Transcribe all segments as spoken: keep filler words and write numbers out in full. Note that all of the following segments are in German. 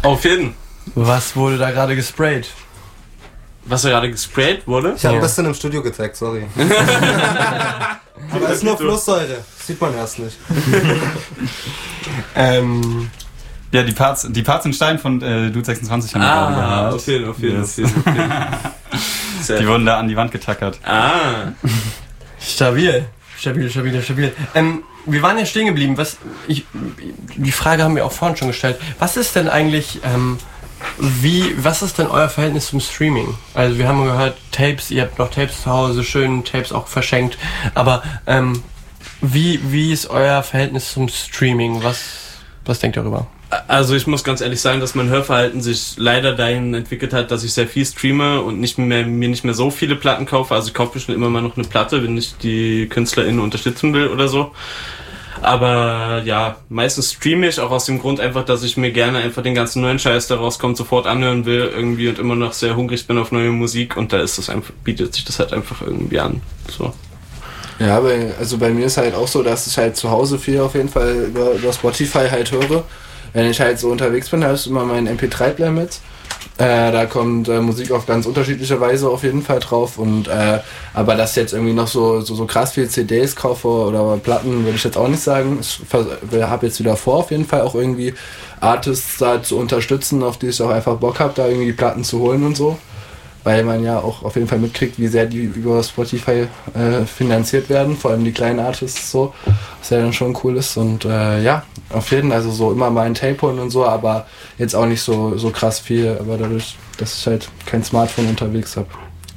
Auf jeden. Was wurde da gerade gesprayt? Was da gerade gesprayt wurde? Ich habe Ja. ein bisschen im Studio gezeigt, sorry. Aber es ist nur Flusssäure. Sieht man erst nicht. ähm, Ja, die Parts, die Parts in Stein von äh, Dude sechsundzwanzig haben wir gerade Ah, gehört. auf jeden, auf jeden, Yes. auf jeden. Auf jeden. Die wurden da an die Wand getackert. Ah. stabil. Stabil, stabil, stabil. Ähm, wir waren ja stehen geblieben. Was, ich, die Frage haben wir auch vorhin schon gestellt. Was ist denn eigentlich, ähm, wie, was ist denn euer Verhältnis zum Streaming? Also wir haben gehört, Tapes, ihr habt noch Tapes zu Hause, schön Tapes auch verschenkt. Aber ähm, wie, wie ist euer Verhältnis zum Streaming? Was, was denkt ihr darüber? Also ich muss ganz ehrlich sagen, dass mein Hörverhalten sich leider dahin entwickelt hat, dass ich sehr viel streame und nicht mehr, mir nicht mehr so viele Platten kaufe. Also ich kaufe mir schon immer mal noch eine Platte, wenn ich die KünstlerInnen unterstützen will oder so. Aber ja, meistens streame ich auch aus dem Grund einfach, dass ich mir gerne einfach den ganzen neuen Scheiß, der rauskommt, sofort anhören will irgendwie und immer noch sehr hungrig bin auf neue Musik und da ist das einfach, bietet sich das halt einfach irgendwie an. So. Ja, bei, also bei mir ist halt auch so, dass ich halt zu Hause viel auf jeden Fall über, über Spotify halt höre. Wenn ich halt so unterwegs bin, habe ich immer meinen M P drei Player mit. Äh, da kommt äh, Musik auf ganz unterschiedliche Weise auf jeden Fall drauf. Und äh, aber dass ich jetzt irgendwie noch so, so, so krass viel C Ds kaufe oder Platten, würde ich jetzt auch nicht sagen. Ich habe jetzt wieder vor, auf jeden Fall auch irgendwie Artists da zu unterstützen, auf die ich auch einfach Bock habe, da irgendwie die Platten zu holen und so. Weil man ja auch auf jeden Fall mitkriegt, wie sehr die über Spotify äh, finanziert werden, vor allem die kleinen Artists so, was ja dann schon cool ist. Und äh, ja, auf jeden Fall, also so immer mal ein Tape holen und so, aber jetzt auch nicht so, so krass viel, aber dadurch, dass ich halt kein Smartphone unterwegs habe.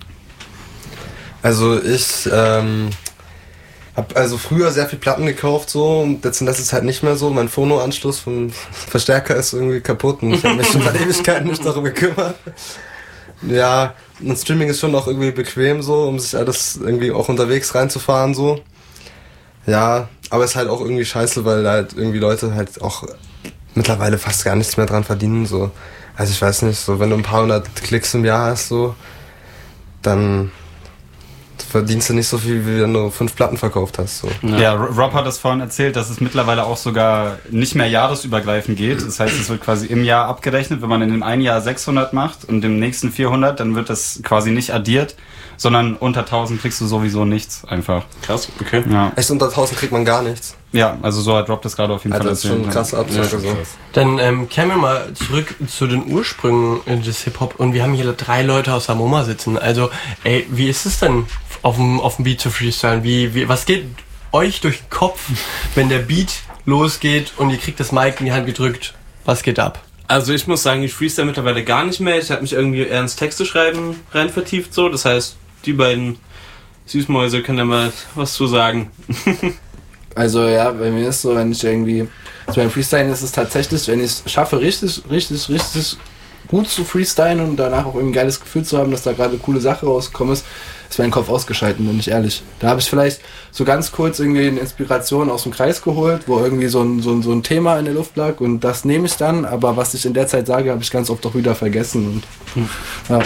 Also ich ähm, habe also früher sehr viel Platten gekauft so und jetzt das ist halt nicht mehr so. Mein Phono-Anschluss vom Verstärker ist irgendwie kaputt und ich habe mich schon seit Ewigkeiten nicht darum gekümmert. Ja, und Streaming ist schon auch irgendwie bequem so, um sich alles irgendwie auch unterwegs reinzufahren so. Ja, aber ist halt auch irgendwie scheiße, weil halt irgendwie Leute halt auch mittlerweile fast gar nichts mehr dran verdienen so. Also ich weiß nicht, so wenn du ein paar hundert Klicks im Jahr hast so, dann verdienst du nicht so viel, wie wenn du fünf Platten verkauft hast. So. Ja, ja, Rob hat das vorhin erzählt, dass es mittlerweile auch sogar nicht mehr jahresübergreifend geht. Das heißt, es wird quasi im Jahr abgerechnet. Wenn man in dem einen Jahr sechshundert macht und im nächsten vierhundert, dann wird das quasi nicht addiert, sondern unter tausend kriegst du sowieso nichts einfach. Krass, okay. Ja, Echt unter tausend kriegt man gar nichts. ja, also so hat Rob das gerade auf jeden Alter, Fall das ist schon erzählt. eine krasse Abzocke Ja. so. Dann ähm, kehren wir mal zurück zu den Ursprüngen des Hip-Hop und wir haben hier drei Leute aus der MoMA sitzen. Also, ey, wie ist es denn, auf dem, auf dem Beat zu freestylen? Wie, wie, was geht euch durch den Kopf, wenn der Beat losgeht und ihr kriegt das Mic in die Hand gedrückt? Was geht ab? Also ich muss sagen, ich freestyle mittlerweile gar nicht mehr. Ich habe mich irgendwie eher ins Texte schreiben rein vertieft so. Das heißt, die beiden Süßmäuse können da mal was zu sagen. Also ja, bei mir ist so, wenn ich irgendwie, also beim Freestylen ist es tatsächlich, wenn ich es schaffe, richtig, richtig, richtig gut zu freestylen und danach auch irgendwie ein geiles Gefühl zu haben, dass da gerade eine coole Sache rausgekommen ist, ist mein Kopf ausgeschaltet, bin ich ehrlich. Da habe ich vielleicht so ganz kurz irgendwie eine Inspiration aus dem Kreis geholt, wo irgendwie so ein, so ein, so ein Thema in der Luft lag und das nehme ich dann, aber was ich in der Zeit sage, habe ich ganz oft auch wieder vergessen. Und, ja.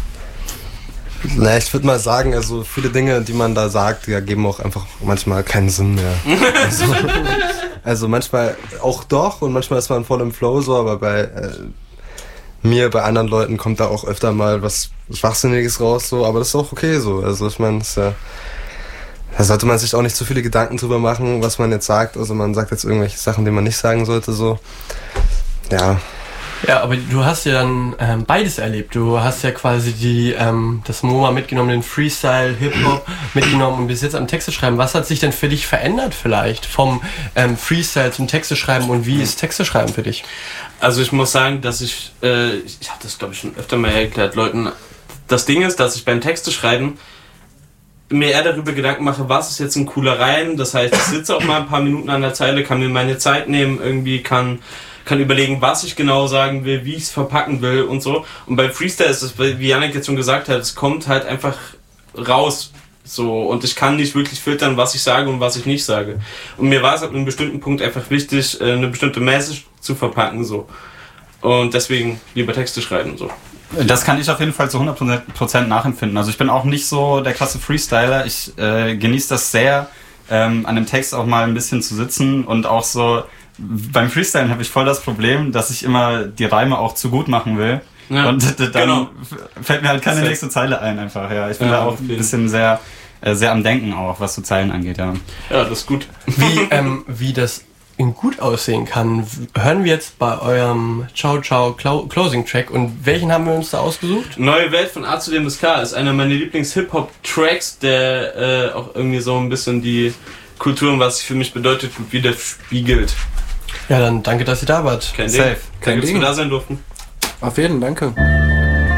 Na, ich würde mal sagen, also viele Dinge, die man da sagt, die ergeben auch einfach manchmal keinen Sinn mehr. Also, also manchmal auch doch und manchmal ist man voll im Flow so, aber bei äh, mir, bei anderen Leuten kommt da auch öfter mal was Schwachsinniges raus so, aber das ist auch okay so. Also ich meine, ja, da sollte man sich auch nicht zu viele Gedanken drüber machen, was man jetzt sagt. Also man sagt jetzt irgendwelche Sachen, die man nicht sagen sollte so. Ja. Ja, aber du hast ja dann ähm, beides erlebt. Du hast ja quasi die ähm, das MoMA mitgenommen, den Freestyle, Hip-Hop mitgenommen und bis jetzt am Texte schreiben. Was hat sich denn für dich verändert vielleicht vom ähm, Freestyle zum Texte schreiben und wie ist Texte schreiben für dich? Also ich muss sagen, dass ich, äh, ich habe das glaube ich schon öfter mal erklärt, Leuten, das Ding ist, dass ich beim Texte schreiben mir eher darüber Gedanken mache, was ist jetzt ein cooler Reim. Das heißt, ich sitze auch mal ein paar Minuten an der Zeile, kann mir meine Zeit nehmen, irgendwie kann kann überlegen, was ich genau sagen will, wie ich es verpacken will und so. Und beim Freestyle ist es, wie Yannick jetzt schon gesagt hat, es kommt halt einfach raus. So, und ich kann nicht wirklich filtern, was ich sage und was ich nicht sage. Und mir war es ab einem bestimmten Punkt einfach wichtig, eine bestimmte Message zu verpacken. So. Und deswegen lieber Texte schreiben. So. Das kann ich auf jeden Fall zu hundert Prozent nachempfinden. Also ich bin auch nicht so der krasse Freestyler. Ich äh, genieße das sehr, ähm, an dem Text auch mal ein bisschen zu sitzen und auch so beim Freestylen habe ich voll das Problem, dass ich immer die Reime auch zu gut machen will. Ja, und dann genau. fällt mir halt keine nächste Zeile ein einfach. Ja, ich bin ja, da auch ein bisschen sehr, äh, sehr am Denken auch, was so Zeilen angeht. Ja, ja das ist gut. Wie, ähm, wie das gut aussehen kann, hören wir jetzt bei eurem Ciao Ciao Closing Track. Und welchen haben wir uns da ausgesucht? Neue Welt von A zu dem bis K ist einer meiner Lieblings-Hip-Hop-Tracks, der äh, auch irgendwie so ein bisschen die Kultur und was sie für mich bedeutet widerspiegelt. Ja, dann danke, dass ihr da wart. Kein Ding. Safe. Kein Danke, dass Ding. wir da sein durften. Auf jeden Fall, danke.